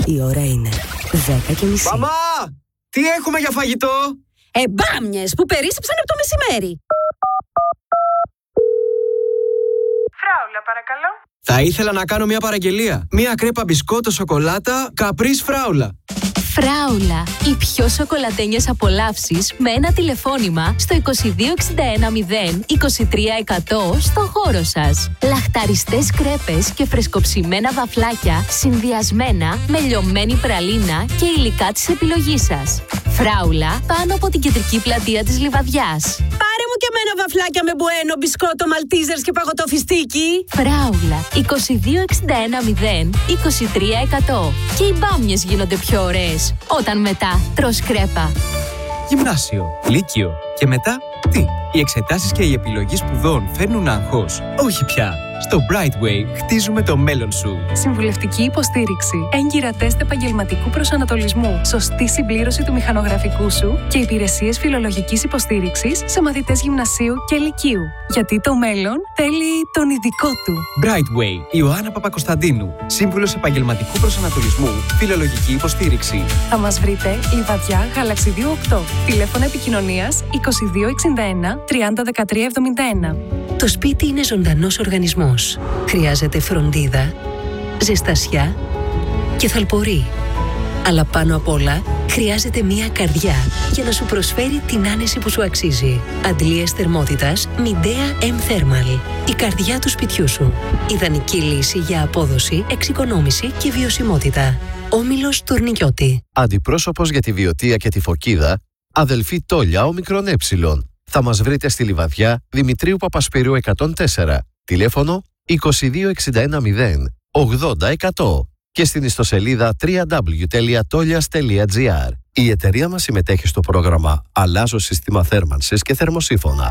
Η ώρα είναι 10:30. Μαμά! Τι έχουμε για φαγητό? Μπάμιες που περίσσεψαν από το μεσημέρι. Φράουλα, παρακαλώ. Θα ήθελα να κάνω μια παραγγελία. Μια κρέπα μπισκότο σοκολάτα Caprice Φράουλα. Φράουλα, οι πιο σοκολατένιες απολαύσεις με ένα τηλεφώνημα στο 2261 0 23 100 στον χώρο σας. Λαχταριστές κρέπες και φρεσκοψημένα βαφλάκια συνδυασμένα με λιωμένη πραλίνα και υλικά της επιλογής σας. Φράουλα, πάνω από την κεντρική πλατεία της Λιβαδιάς. Πάρε μου και εμένα βαφλάκια με μπουένο, μπισκότο, μαλτίζερς και παγωτό φιστίκι. Φράουλα, 2261 0 23 100. Και οι μπάμιες γίνονται πιο ωραίες όταν μετά τρως κρέπα. Γυμνάσιο, λύκειο και μετά τι? Οι εξετάσεις και η επιλογή σπουδών φέρνουν άγχος? Όχι πια. Στο Brightway χτίζουμε το μέλλον σου. Συμβουλευτική υποστήριξη, έγκυρα τεστ επαγγελματικού προσανατολισμού, σωστή συμπλήρωση του μηχανογραφικού σου και υπηρεσίες φιλολογικής υποστήριξης σε μαθητές γυμνασίου και λυκείου. Γιατί το μέλλον θέλει τον ειδικό του. Brightway, Ιωάννα Παπακοσταντίνου, σύμβουλος επαγγελματικού προσανατολισμού, φιλολογική υποστήριξη. Θα μας βρείτε Λιβαδιά, Γαλαξιδίου 8. Τηλέφωνο επικοινωνίας 2261 30 13 71. Το σπίτι είναι ζωντανός οργανισμός. Χρειάζεται φροντίδα, ζεστασιά και θαλπορή. Αλλά πάνω απ' όλα χρειάζεται μία καρδιά για να σου προσφέρει την άνεση που σου αξίζει. Αντλίες θερμότητας Midea M Thermal. Η καρδιά του σπιτιού σου. Ιδανική λύση για απόδοση, εξοικονόμηση και βιωσιμότητα. Όμιλος Τουρνικιώτη. Αντιπρόσωπος για τη Βιωτία και τη Φωκίδα, αδελφή Τόλια Ομικρον Έψιλον. Θα μας βρείτε στη Λιβαδιά, Δημητρίου Παπασπυρίου 104, τηλέφωνο 2261 0 80 100 και στην ιστοσελίδα www.tolias.gr. Η εταιρεία μας συμμετέχει στο πρόγραμμα «Αλλάζω σύστημα θέρμανσης και θερμοσύφωνα».